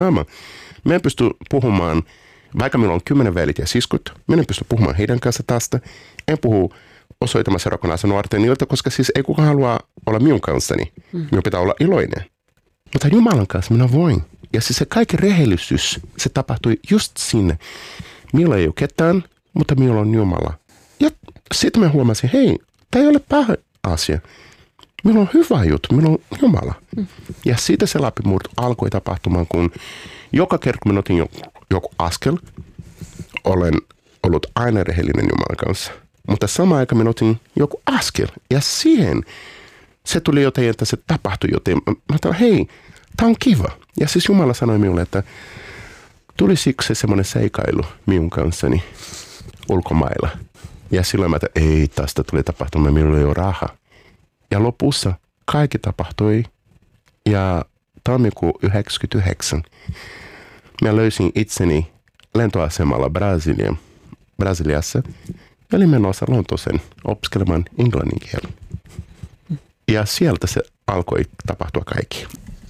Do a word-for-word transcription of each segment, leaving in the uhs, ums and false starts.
Mä en pysty puhumaan, vaikka minulla on kymmenen velit ja siskut, mä en pysty puhumaan heidän kanssa tästä. En puhu osoittamassa rokonaisen nuorten ilta, koska siis ei kukaan halua olla minun kanssani. Mm. Minun pitää olla iloinen. Mutta Jumalan kanssa minä voin. Ja siis se kaikki rehellisyys, se tapahtui just sinne. Minulla ei ole ketään, mutta minulla on Jumala. Ja sitten mä huomasin, hei, tämä ei ole paha asia. Minulla on hyvä juttu, minulla on Jumala. Mm. Ja siitä se läpimurto alkoi tapahtumaan, kun joka kerta minä otin joku, joku askel, olen ollut aina rehellinen Jumalan kanssa. Mutta samaan aikaan minä otin joku askel. Ja siihen se tuli jotain, että se tapahtui jotain. Mä ajattelin, hei, tämä on kiva. Ja siis Jumala sanoi minulle, että tulisiko se semmoinen seikailu minun kanssani ulkomailla. Ja silloin mä ajattelin, ei, tästä tuli tapahtumaan, minulla ei ole rahaa. Ja lopussa kaikki tapahtui. Ja tammikuun yhdeksänkymmentäyhdeksän mä löysin itseni lentoasemalla Brasilia, Brasiliassa. Ja olin menossa Lontooseen opiskelemaan englannin kielen. Ja sieltä se alkoi tapahtua kaikki.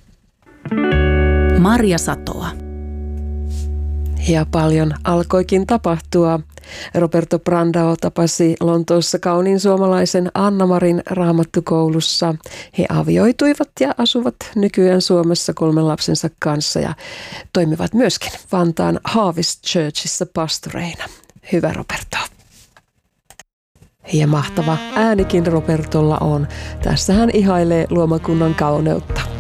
Marja Satoa. Ja paljon alkoikin tapahtua. Roberto Brandao tapasi Lontoossa kauniin suomalaisen Anna-Marin raamattukoulussa. He avioituivat ja asuvat nykyään Suomessa kolmen lapsensa kanssa ja toimivat myöskin Vantaan Harvest Churchissa pastoreina. Hyvä Roberto. Ja mahtava äänikin Robertolla on. Tässä hän ihailee luomakunnan kauneutta.